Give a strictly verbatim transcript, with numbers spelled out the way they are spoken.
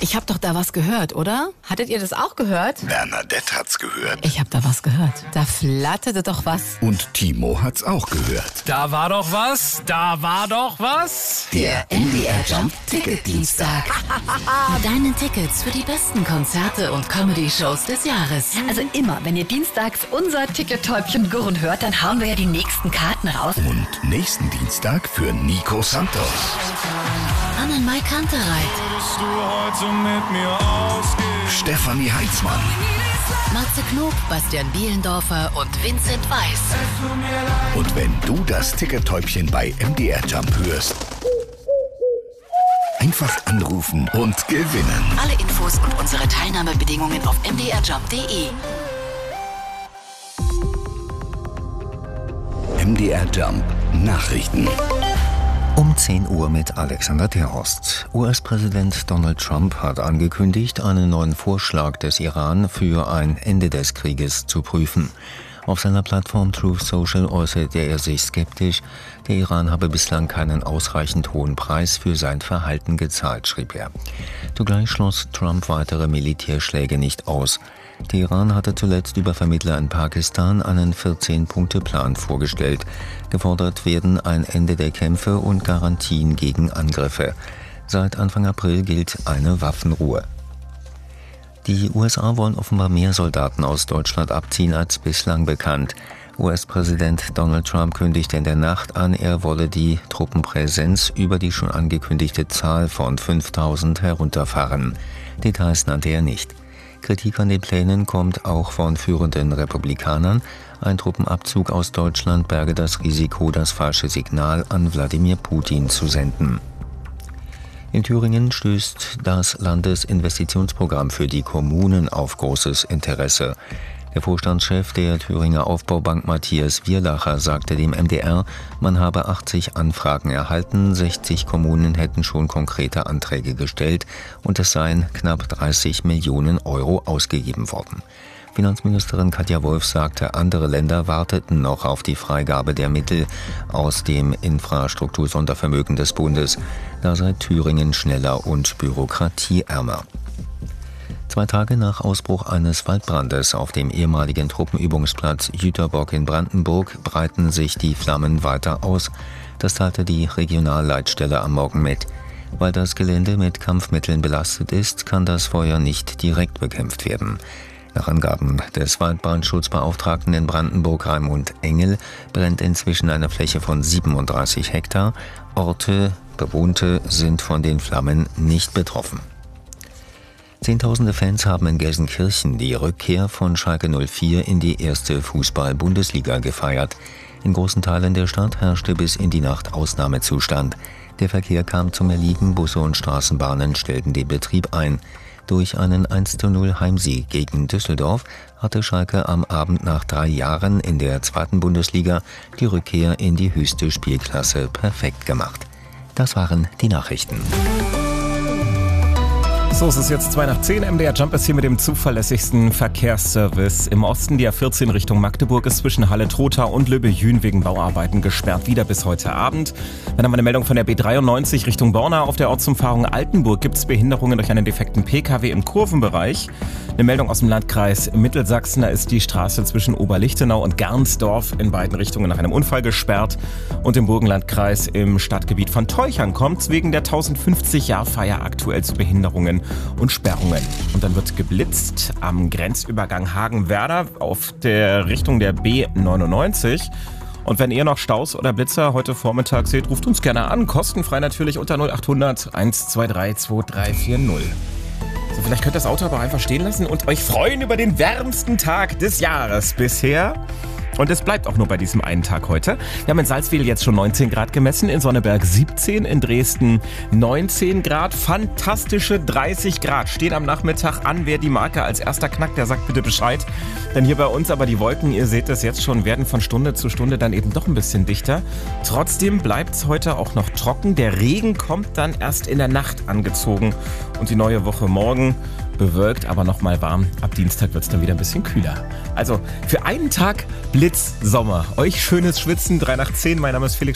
Ich hab doch da was gehört, oder? Hattet ihr das auch gehört? Bernadette hat's gehört. Ich hab da was gehört. Da flatterte doch was. Und Timo hat's auch gehört. Da war doch was, da war doch was. Der M D R Jump Ticket-Dienstag. Mit deinen Tickets für die besten Konzerte und Comedy-Shows des Jahres. Also immer, wenn ihr dienstags unser Ticket-Täubchen gurren hört, dann hauen wir ja die nächsten Karten raus. Und nächsten Dienstag für Nico Santos. Annenmai Kantereit. Stefanie Heitzmann. Matze Knob, Bastian Bielendorfer und Vincent Weiss. Und wenn du das Ticket-Täubchen bei M D R Jump hörst, einfach anrufen und gewinnen. Alle Infos und unsere Teilnahmebedingungen auf m d r jump punkt d e. M D R Jump Nachrichten. Um zehn Uhr mit Alexander Terhorst. U S-Präsident Donald Trump hat angekündigt, einen neuen Vorschlag des Iran für ein Ende des Krieges zu prüfen. Auf seiner Plattform Truth Social äußerte er sich skeptisch. Der Iran habe bislang keinen ausreichend hohen Preis für sein Verhalten gezahlt, schrieb er. Zugleich schloss Trump weitere Militärschläge nicht aus. Teheran hatte zuletzt über Vermittler in Pakistan einen vierzehn-Punkte-Plan vorgestellt. Gefordert werden ein Ende der Kämpfe und Garantien gegen Angriffe. Seit Anfang April gilt eine Waffenruhe. Die U S A wollen offenbar mehr Soldaten aus Deutschland abziehen als bislang bekannt. U S-Präsident Donald Trump kündigte in der Nacht an, er wolle die Truppenpräsenz über die schon angekündigte Zahl von fünftausend herunterfahren. Details nannte er nicht. Kritik an den Plänen kommt auch von führenden Republikanern. Ein Truppenabzug aus Deutschland berge das Risiko, das falsche Signal an Wladimir Putin zu senden. In Thüringen stößt das Landesinvestitionsprogramm für die Kommunen auf großes Interesse. Der Vorstandschef der Thüringer Aufbaubank Matthias Wierlacher sagte dem M D R, man habe achtzig Anfragen erhalten, sechzig Kommunen hätten schon konkrete Anträge gestellt und es seien knapp dreißig Millionen Euro ausgegeben worden. Finanzministerin Katja Wolf sagte, andere Länder warteten noch auf die Freigabe der Mittel aus dem Infrastruktursondervermögen des Bundes. Da sei Thüringen schneller und bürokratieärmer. Zwei Tage nach Ausbruch eines Waldbrandes auf dem ehemaligen Truppenübungsplatz Jüterbock in Brandenburg breiten sich die Flammen weiter aus. Das teilte die Regionalleitstelle am Morgen mit. Weil das Gelände mit Kampfmitteln belastet ist, kann das Feuer nicht direkt bekämpft werden. Nach Angaben des Waldbrandschutzbeauftragten in Brandenburg Raimund Engel brennt inzwischen eine Fläche von siebenunddreißig Hektar. Orte, Bewohnte sind von den Flammen nicht betroffen. Zehntausende Fans haben in Gelsenkirchen die Rückkehr von Schalke null vier in die erste Fußball-Bundesliga gefeiert. In großen Teilen der Stadt herrschte bis in die Nacht Ausnahmezustand. Der Verkehr kam zum Erliegen, Busse und Straßenbahnen stellten den Betrieb ein. Durch einen eins zu null Heimsieg gegen Düsseldorf hatte Schalke am Abend nach drei Jahren in der zweiten Bundesliga die Rückkehr in die höchste Spielklasse perfekt gemacht. Das waren die Nachrichten. So, es ist jetzt zwei nach zehn. M D R Jump ist hier mit dem zuverlässigsten Verkehrsservice. Im Osten die A vierzehn Richtung Magdeburg ist zwischen Halle-Trotha und Löbe-Jühn wegen Bauarbeiten gesperrt. Wieder bis heute Abend. Dann haben wir eine Meldung von der B dreiundneunzig Richtung Borna. Auf der Ortsumfahrung Altenburg gibt es Behinderungen durch einen defekten P K W im Kurvenbereich. Eine Meldung aus dem Landkreis Mittelsachsen. Da ist die Straße zwischen Oberlichtenau und Gernsdorf in beiden Richtungen nach einem Unfall gesperrt. Und im Burgenlandkreis im Stadtgebiet von Teuchern kommt es wegen der tausendfünfzig-Jahr-Feier aktuell zu Behinderungen und Sperrungen. Und dann wird geblitzt am Grenzübergang Hagen-Werder auf der Richtung der B neunundneunzig. Und wenn ihr noch Staus oder Blitzer heute Vormittag seht, ruft uns gerne an. Kostenfrei natürlich unter null achthundert eins zwei drei zwei drei vier null. So, vielleicht könnt ihr das Auto aber einfach stehen lassen und euch freuen über den wärmsten Tag des Jahres bisher. Und es bleibt auch nur bei diesem einen Tag heute. Wir haben in Salzwedel jetzt schon neunzehn Grad gemessen, in Sonneberg siebzehn, in Dresden neunzehn Grad. Fantastische dreißig Grad stehen am Nachmittag an. Wer die Marke als erster knackt, der sagt bitte Bescheid. Denn hier bei uns aber die Wolken, ihr seht es jetzt schon, werden von Stunde zu Stunde dann eben doch ein bisschen dichter. Trotzdem bleibt es heute auch noch trocken. Der Regen kommt dann erst in der Nacht angezogen. Und die neue Woche morgen bewölkt, aber nochmal warm. Ab Dienstag wird es dann wieder ein bisschen kühler. Also für einen Tag Blitz Sommer. Euch schönes Schwitzen. drei nach zehn. Mein Name ist Felix